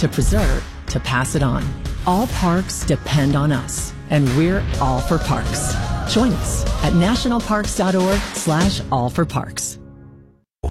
to preserve, to pass it on. All parks depend on us, and we're all for parks. Join us at nationalparks.org/allforparks.